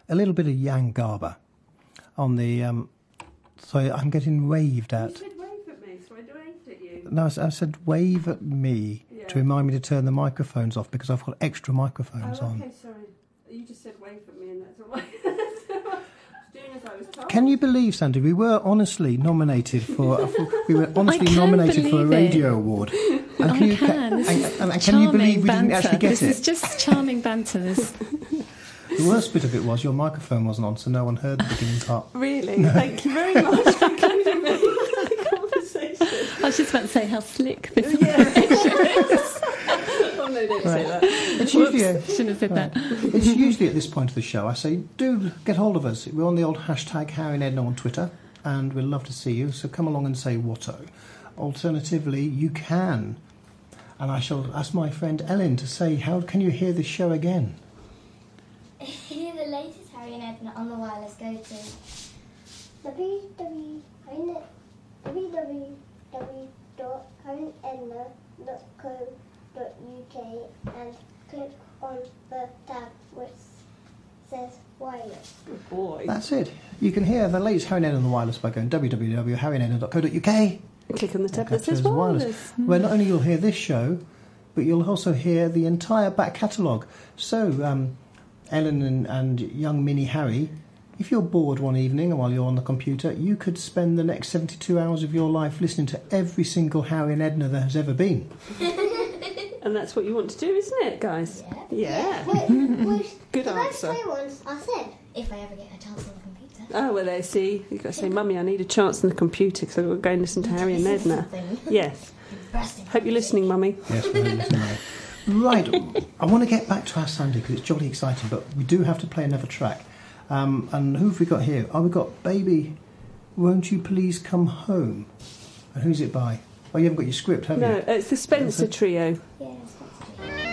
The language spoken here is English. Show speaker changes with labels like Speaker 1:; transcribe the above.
Speaker 1: a little bit of Jan Garber on the... so I'm getting waved at.
Speaker 2: You said wave at me, so I waved at you.
Speaker 1: No, I said wave at me to remind me to turn the microphones off because I've got extra microphones on.
Speaker 2: Okay, sorry. You just said wave at me and that's all right. Doing as I was told.
Speaker 1: Can you believe, Sandy, we were honestly nominated for a radio award. And can you believe we didn't actually get it?
Speaker 3: This is just charming banter.
Speaker 1: The worst bit of it was your microphone wasn't on, so no one heard the beginning part.
Speaker 2: Really? Thank you very much for including me in the conversation.
Speaker 3: I was just about to say how slick this is.
Speaker 2: Oh, no, don't say that.
Speaker 1: It's usually
Speaker 3: shouldn't have said that.
Speaker 1: It's usually at this point of the show I say, do get hold of us. We're on the old hashtag Harry and Edna on Twitter, and we'd love to see you, so come along and say whatto. Alternatively, you can. And I shall ask my friend Ellen to say, how can you hear this show again?
Speaker 4: Hear the latest Harry and Edna on the wireless. Go to www.harryandedna.co.uk and click on the tab which says wireless.
Speaker 2: Good boy.
Speaker 1: That's it. You can hear the latest Harry and Edna on the wireless by going www.harryandedna.co.uk.
Speaker 2: Click on the tab that says wireless.
Speaker 1: Where not only you'll hear this show, but you'll also hear the entire back catalogue. So, Ellen and young mini Harry, if you're bored one evening while you're on the computer, you could spend the next 72 hours of your life listening to every single Harry and Edna there has ever been.
Speaker 2: And that's what you want to do, isn't it, guys? Yeah. Good answer.
Speaker 4: Those ones I said, if I ever get a chance on the computer.
Speaker 2: Oh, well, there, see, you've got to say, Mummy, I need a chance on the computer because I've got to go and listen to Harry and Edna. Yes. Hope you're listening, Mummy.
Speaker 1: Yes, we're listening. Right, I want to get back to our Sunday because it's jolly exciting, but we do have to play another track. And who have we got here? Oh, we've got Baby, Won't You Please Come Home? And who's it by? Oh, you haven't got your script, have you?
Speaker 2: No, it's the Spencer Trio.
Speaker 4: Yeah.